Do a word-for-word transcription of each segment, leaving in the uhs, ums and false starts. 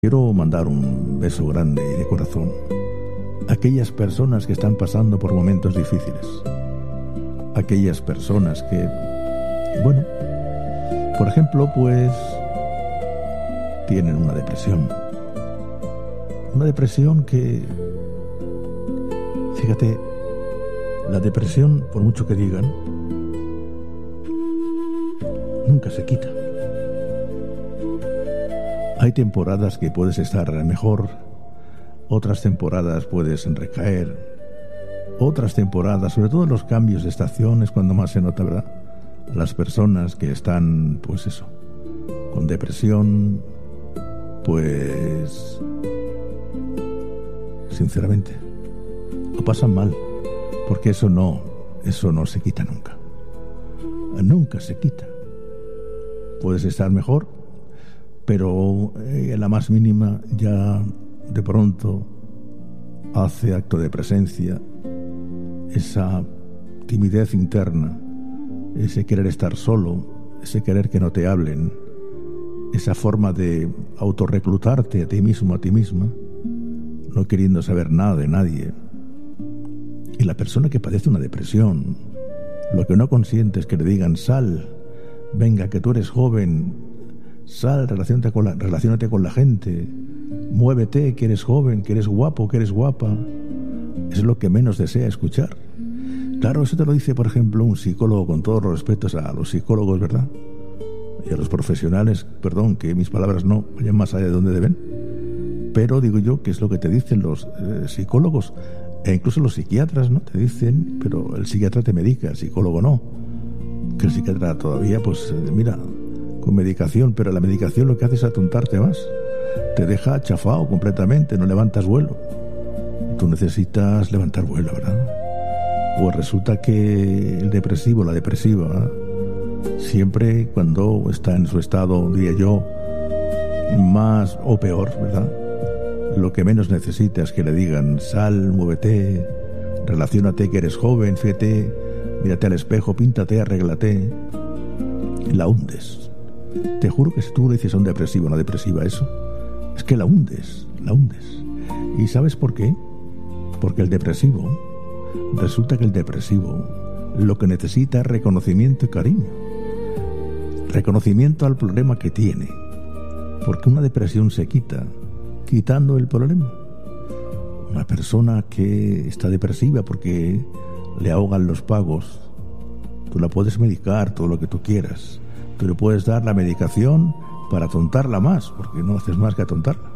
Quiero mandar un beso grande y de corazón a aquellas personas que están pasando por momentos difíciles. Aquellas personas que, bueno, por ejemplo, pues tienen una depresión. Una depresión que, fíjate, la depresión, por mucho que digan, nunca se quita. Hay temporadas que puedes estar mejor, otras temporadas puedes recaer, otras temporadas, sobre todo en los cambios de estaciones, cuando más se nota, ¿verdad? Las personas que están, pues eso, con depresión, pues, sinceramente, lo pasan mal, porque eso no, eso no se quita nunca. Nunca se quita. Puedes estar mejor, pero eh, la más mínima ya de pronto hace acto de presencia esa timidez interna, ese querer estar solo, ese querer que no te hablen, esa forma de autorreclutarte a ti mismo, a ti misma, no queriendo saber nada de nadie. Y la persona que padece una depresión, lo que no consiente es que le digan: sal, venga, que tú eres joven, sal, relaciónate con la, relaciónate con la gente, muévete, que eres joven, que eres guapo, que eres guapa. Es lo que menos desea escuchar. Claro, eso te lo dice, por ejemplo, un psicólogo, con todos los respetos a los psicólogos, ¿verdad? Y a los profesionales, perdón, que mis palabras no vayan más allá de donde deben. Pero digo yo que es lo que te dicen los eh, psicólogos, e incluso los psiquiatras, ¿no? Te dicen, pero el psiquiatra te medica, el psicólogo no. Que el psiquiatra todavía, pues, eh, mira, con medicación, pero la medicación lo que hace es atontarte más. Te deja chafado completamente, no levantas vuelo. Tú necesitas levantar vuelo, ¿verdad? Pues resulta que el depresivo, la depresiva, siempre cuando está en su estado, diría yo, más o peor, ¿verdad? Lo que menos necesita es que le digan: sal, muévete, relaciónate, que eres joven, fíjate, mírate al espejo, píntate, arréglate. La hundes. Te juro que si tú le dices a un depresivo, una depresiva, eso, es que la hundes, la hundes. ¿Y sabes por qué? Porque el depresivo, resulta que el depresivo lo que necesita es reconocimiento y cariño. Reconocimiento al problema que tiene. Porque una depresión se quita quitando el problema. Una persona que está depresiva porque le ahogan los pagos, tú la puedes medicar todo lo que tú quieras. Tú le puedes dar la medicación para atontarla más, porque no haces más que atontarla.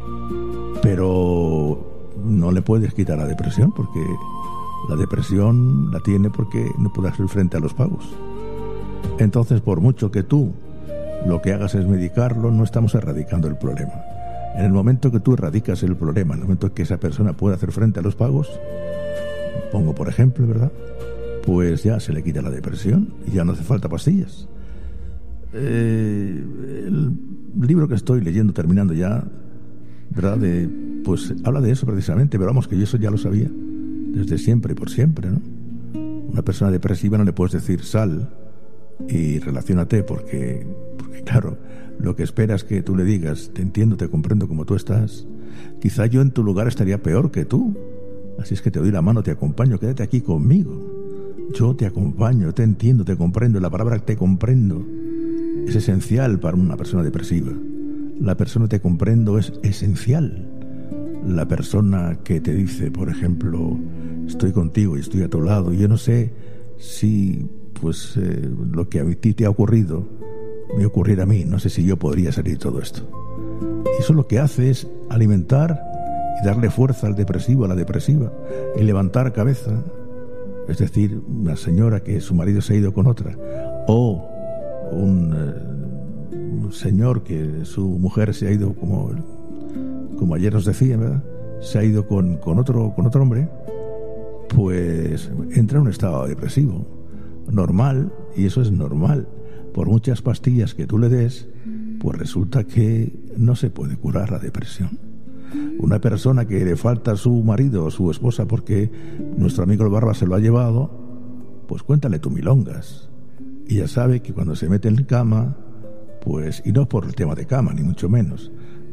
Pero no le puedes quitar la depresión, porque la depresión la tiene porque no puede hacer frente a los pagos. Entonces, por mucho que tú lo que hagas es medicarlo, no estamos erradicando el problema. En el momento que tú erradicas el problema, en el momento que esa persona puede hacer frente a los pagos, pongo por ejemplo, ¿verdad?, pues ya se le quita la depresión y ya no hace falta pastillas. Eh, el libro que estoy leyendo, terminando ya, ¿verdad?, de, pues habla de eso precisamente, pero vamos, que yo eso ya lo sabía desde siempre y por siempre, ¿no? Una persona depresiva no le puedes decir: sal y relaciónate, porque, porque claro, lo que espera es que tú le digas: te entiendo, te comprendo como tú estás. Quizá yo en tu lugar estaría peor que tú, así es que te doy la mano, te acompaño, quédate aquí conmigo. Yo te acompaño, te entiendo, te comprendo. La palabra te comprendo es esencial para una persona depresiva. La persona te comprendo es esencial. La persona que te dice, por ejemplo, estoy contigo y estoy a tu lado, y yo no sé si pues eh, lo que a ti te ha ocurrido me ocurriera a mí, no sé si yo podría salir de todo esto. Y eso lo que hace es alimentar y darle fuerza al depresivo, a la depresiva, y levantar cabeza. Es decir, una señora que su marido se ha ido con otra, o un, eh, un señor que su mujer se ha ido, como, como ayer nos decían, ¿verdad?, se ha ido con, con, otro, con otro hombre, pues entra en un estado depresivo normal, y eso es normal. Por muchas pastillas que tú le des, pues resulta que no se puede curar la depresión. Una persona que le falta a su marido o su esposa porque nuestro amigo el Barba se lo ha llevado, pues cuéntale tú milongas. Y ya sabe que cuando se mete en cama, pues, y no por el tema de cama, ni mucho menos,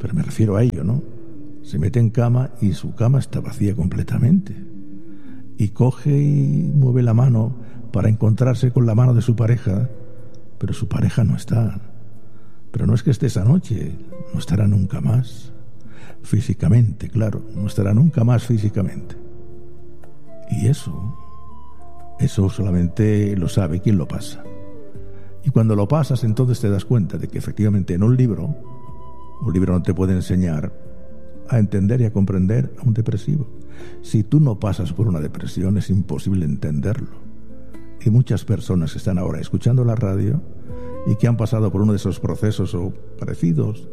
pero me refiero a ello, ¿no? Se mete en cama y su cama está vacía completamente. Y coge y mueve la mano para encontrarse con la mano de su pareja, pero su pareja no está. Pero no es que esté esa noche, no estará nunca más. Físicamente, claro, no estará nunca más físicamente. Y eso, eso solamente lo sabe quien lo pasa. Y cuando lo pasas, entonces te das cuenta de que efectivamente en un libro, un libro no te puede enseñar a entender y a comprender a un depresivo. Si tú no pasas por una depresión, es imposible entenderlo. Y muchas personas que están ahora escuchando la radio y que han pasado por uno de esos procesos o parecidos,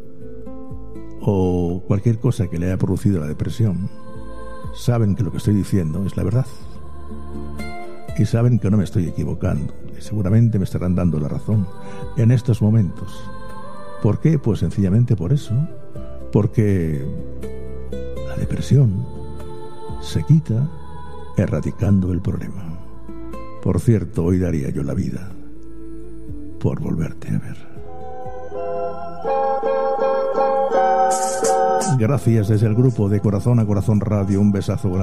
o cualquier cosa que le haya producido la depresión, saben que lo que estoy diciendo es la verdad. Y saben que no me estoy equivocando. Y seguramente me estarán dando la razón en estos momentos. ¿Por qué? Pues sencillamente por eso. Porque la depresión se quita erradicando el problema. Por cierto, hoy daría yo la vida por volverte a ver. Gracias desde el grupo de Corazón a Corazón Radio. Un besazo grande.